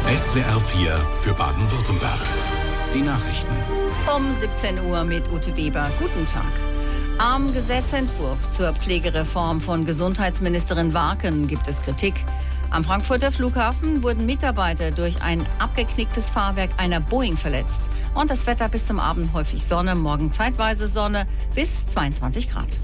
SWR 4 für Baden-Württemberg. Die Nachrichten. Um 17 Uhr mit Ute Weber. Guten Tag. Am Gesetzentwurf zur Pflegereform von Gesundheitsministerin Warken gibt es Kritik. Am Frankfurter Flughafen wurden Mitarbeiter durch ein abgeknicktes Fahrwerk einer Boeing verletzt. Und das Wetter bis zum Abend häufig Sonne, morgen zeitweise Sonne bis 22 Grad.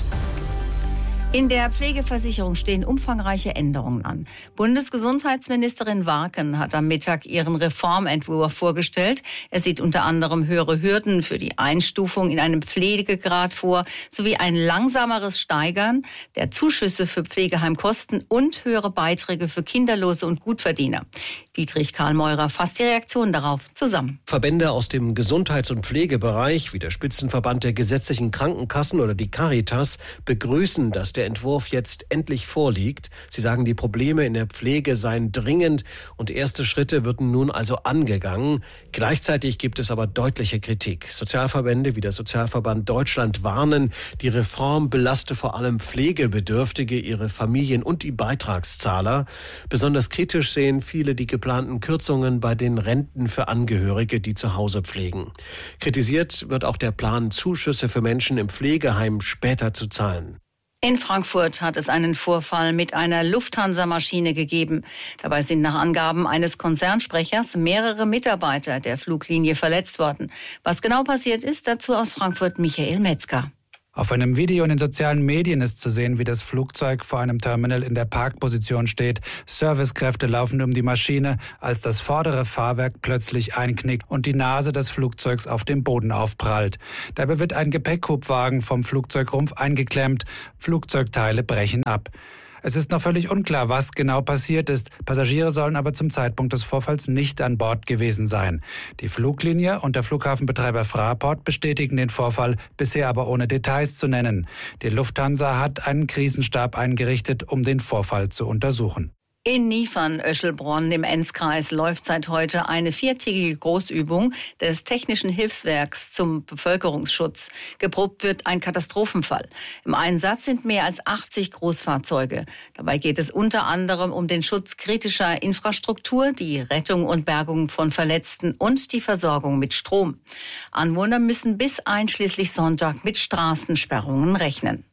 In der Pflegeversicherung stehen umfangreiche Änderungen an. Bundesgesundheitsministerin Warken hat am Mittag ihren Reformentwurf vorgestellt. Er sieht unter anderem höhere Hürden für die Einstufung in einem Pflegegrad vor, sowie ein langsameres Steigern der Zuschüsse für Pflegeheimkosten und höhere Beiträge für Kinderlose und Gutverdiener. Dietrich Karl Meurer fasst die Reaktion darauf zusammen. Verbände aus dem Gesundheits- und Pflegebereich, wie der Spitzenverband der gesetzlichen Krankenkassen oder die Caritas, begrüßen, dass der Entwurf jetzt endlich vorliegt. Sie sagen, die Probleme in der Pflege seien dringend und erste Schritte würden nun also angegangen. Gleichzeitig gibt es aber deutliche Kritik. Sozialverbände wie der Sozialverband Deutschland warnen, die Reform belaste vor allem Pflegebedürftige, ihre Familien und die Beitragszahler. Besonders kritisch sehen viele die geplanten Kürzungen bei den Renten für Angehörige, die zu Hause pflegen. Kritisiert wird auch der Plan, Zuschüsse für Menschen im Pflegeheim später zu zahlen. In Frankfurt hat es einen Vorfall mit einer Lufthansa-Maschine gegeben. Dabei sind nach Angaben eines Konzernsprechers mehrere Mitarbeiter der Fluglinie verletzt worden. Was genau passiert ist, dazu aus Frankfurt Michael Metzger. Auf einem Video in den sozialen Medien ist zu sehen, wie das Flugzeug vor einem Terminal in der Parkposition steht. Servicekräfte laufen um die Maschine, als das vordere Fahrwerk plötzlich einknickt und die Nase des Flugzeugs auf dem Boden aufprallt. Dabei wird ein Gepäckhubwagen vom Flugzeugrumpf eingeklemmt. Flugzeugteile brechen ab. Es ist noch völlig unklar, was genau passiert ist. Passagiere sollen aber zum Zeitpunkt des Vorfalls nicht an Bord gewesen sein. Die Fluglinie und der Flughafenbetreiber Fraport bestätigen den Vorfall, bisher aber ohne Details zu nennen. Die Lufthansa hat einen Krisenstab eingerichtet, um den Vorfall zu untersuchen. In Niefern-Öschelbronn im Enzkreis läuft seit heute eine 4-tägige Großübung des Technischen Hilfswerks zum Bevölkerungsschutz. Geprobt wird ein Katastrophenfall. Im Einsatz sind mehr als 80 Großfahrzeuge. Dabei geht es unter anderem um den Schutz kritischer Infrastruktur, die Rettung und Bergung von Verletzten und die Versorgung mit Strom. Anwohner müssen bis einschließlich Sonntag mit Straßensperrungen rechnen.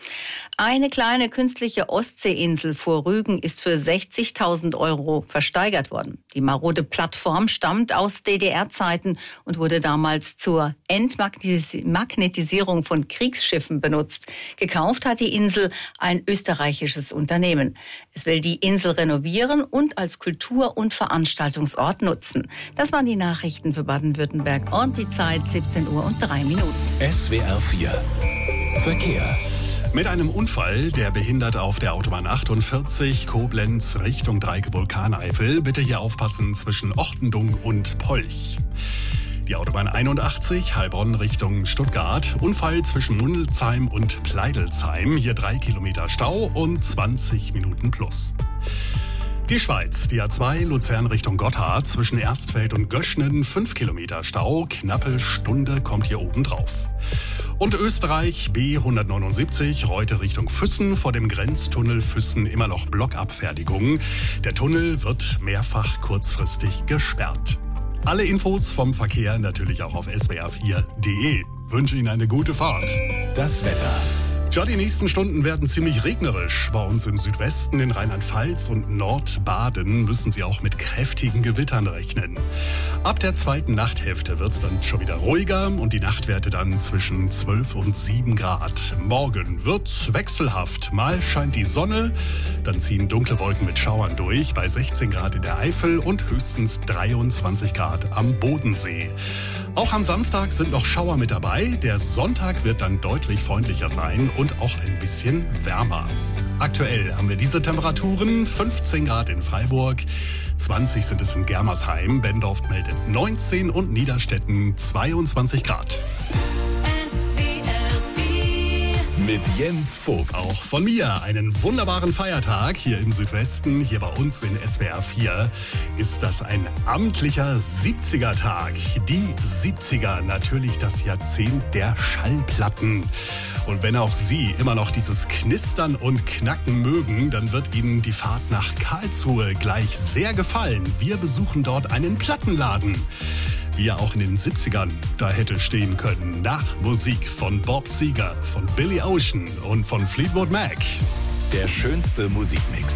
Eine kleine künstliche Ostseeinsel vor Rügen ist für 60.000 € versteigert worden. Die marode Plattform stammt aus DDR-Zeiten und wurde damals zur Entmagnetisierung von Kriegsschiffen benutzt. Gekauft hat die Insel ein österreichisches Unternehmen. Es will die Insel renovieren und als Kultur- und Veranstaltungsort nutzen. Das waren die Nachrichten für Baden-Württemberg und die Zeit 17:03 SWR 4 Verkehr. Mit einem Unfall, der behindert auf der Autobahn 48 Koblenz Richtung Dreieck-Vulkaneifel. Bitte hier aufpassen zwischen Ochtendung und Polch. Die Autobahn 81 Heilbronn Richtung Stuttgart. Unfall zwischen Mundelsheim und Pleidelsheim. Hier 3 Kilometer Stau und 20 Minuten plus. Die Schweiz, die A2 Luzern Richtung Gotthard zwischen Erstfeld und Göschnen 5 Kilometer Stau, knappe Stunde kommt hier oben drauf. Und Österreich B179 Reute Richtung Füssen vor dem Grenztunnel Füssen immer noch Blockabfertigung. Der Tunnel wird mehrfach kurzfristig gesperrt. Alle Infos vom Verkehr natürlich auch auf swr4.de. Wünsche Ihnen eine gute Fahrt. Das Wetter. Ja, die nächsten Stunden werden ziemlich regnerisch. Bei uns im Südwesten, in Rheinland-Pfalz und Nordbaden müssen Sie auch mit kräftigen Gewittern rechnen. Ab der zweiten Nachthälfte wird es dann schon wieder ruhiger und die Nachtwerte dann zwischen 12 und 7 Grad. Morgen wird's wechselhaft. Mal scheint die Sonne, dann ziehen dunkle Wolken mit Schauern durch bei 16 Grad in der Eifel und höchstens 23 Grad am Bodensee. Auch am Samstag sind noch Schauer mit dabei. Der Sonntag wird dann deutlich freundlicher sein und auch ein bisschen wärmer. Aktuell haben wir diese Temperaturen: 15 Grad in Freiburg, 20 sind es in Germersheim, Bendorf meldet 19 und Niederstetten 22 Grad. Mit Jens Vogt. Auch von mir einen wunderbaren Feiertag hier im Südwesten. Hier bei uns in SWR 4 ist das ein amtlicher 70er-Tag. Die 70er, natürlich das Jahrzehnt der Schallplatten. Und wenn auch Sie immer noch dieses Knistern und Knacken mögen, dann wird Ihnen die Fahrt nach Karlsruhe gleich sehr gefallen. Wir besuchen dort einen Plattenladen, wie er auch in den 70ern da hätte stehen können. Nach Musik von Bob Seger, von Billy Ocean und von Fleetwood Mac. Der schönste Musikmix.